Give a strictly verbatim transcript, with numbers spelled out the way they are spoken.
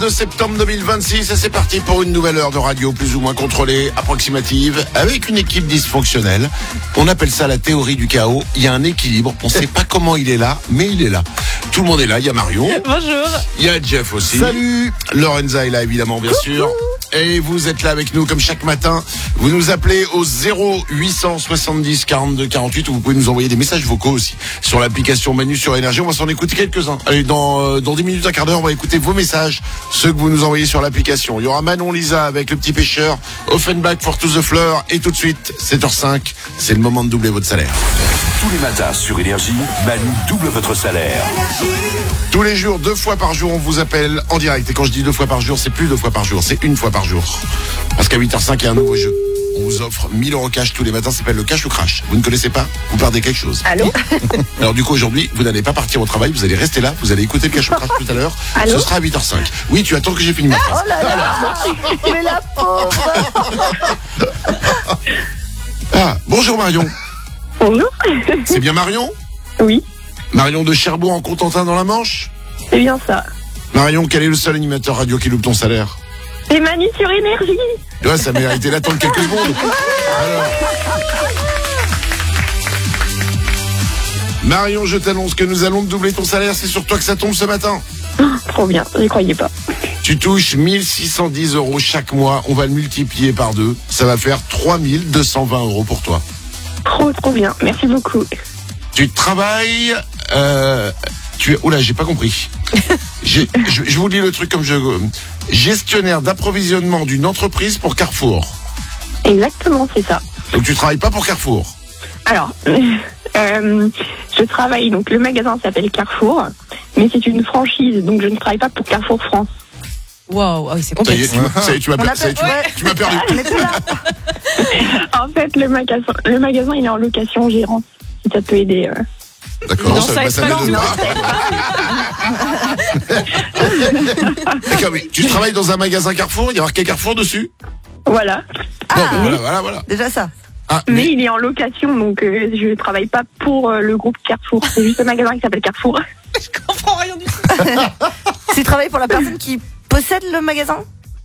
De septembre deux mille vingt-six, et c'est parti pour une nouvelle heure de radio plus ou moins contrôlée, approximative, avec une équipe dysfonctionnelle. On appelle ça la théorie du chaos. Il y a un équilibre, on ne sait pas comment il est là, mais il est là. Tout le monde est là, il y a Marion. Bonjour. Il y a Jeff aussi. Salut. Lorenza est là évidemment, bien Coucou. sûr. Et vous êtes là avec nous comme chaque matin. Vous nous appelez au zéro huit cent soixante-dix quarante-deux quarante-huit ou vous pouvez nous envoyer des messages vocaux aussi sur l'application Manu sur Énergie. On va s'en écouter quelques-uns. Allez, dans, euh, dans dix minutes, un quart d'heure, on va écouter vos messages, ceux que vous nous envoyez sur l'application. Il y aura Manon Lisa avec Le Petit Pêcheur, Offenbach for to the Fleur et tout de suite, sept heures cinq, c'est le moment de doubler votre salaire. Tous les matins sur Énergie, Manu double votre salaire. Tous les jours, deux fois par jour, on vous appelle en direct. Et quand je dis deux fois par jour, c'est plus deux fois par jour, c'est une fois par jour. Parce qu'à huit heures cinq, il y a un nouveau jeu. On vous offre mille euros cash tous les matins, ça s'appelle le cash ou crash. Vous ne connaissez pas, vous perdez quelque chose. Allô? Alors du coup, aujourd'hui, vous n'allez pas partir au travail, vous allez rester là, vous allez écouter le cash ou crash tout à l'heure. Allô? Ce sera à huit heures cinq. Oui, tu attends que j'ai fini ma phrase. Oh là là. Mais la pauvre. Ah, bonjour Marion. Bonjour. C'est bien Marion? Oui, Marion de Cherbourg en Cotentin dans la Manche? c'est bien ça. Marion, quel est le seul animateur radio qui loupe ton salaire? C'est Manu sur Énergie. Ouais, ça méritait d'attendre quelques secondes. Alors. Marion, je t'annonce que nous allons doubler ton salaire. C'est sur toi que ça tombe ce matin. Oh, trop bien, j'y croyais pas. Tu touches mille six cent dix euros chaque mois. On va le multiplier par deux. Ça va faire trois mille deux cent vingt euros pour toi. Trop, trop bien. Merci beaucoup. Tu travailles... Euh, tu es... Oula, j'ai pas compris. J'ai- je, je vous dis le truc comme je... Gestionnaire d'approvisionnement d'une entreprise pour Carrefour. Exactement, c'est ça. Donc tu travailles pas pour Carrefour. Alors, euh, je travaille, donc le magasin s'appelle Carrefour, mais c'est une franchise, donc je ne travaille pas pour Carrefour France. Waouh, ah oui, c'est Ça y est, complexe. tu m'as, ça y est, tu m'as On per- l'appelle- ça y est, tu m'as- ouais. tu m'as perdu. En fait, le magasin, le magasin il est en location gérante, si ça peut aider. euh. D'accord, Non, ça, ça bah, aide ça pas, m'aide non, pas. D'accord, mais tu travailles dans un magasin Carrefour, il y a marqué Carrefour dessus? Voilà. Non, bah, voilà, voilà, voilà. Déjà ça. Ah, Mais mais, il est en location, donc euh, je ne travaille pas pour euh, le groupe Carrefour. C'est juste un magasin qui s'appelle Carrefour. Je comprends rien du tout. Tu travailles pour la personne qui possède le magasin?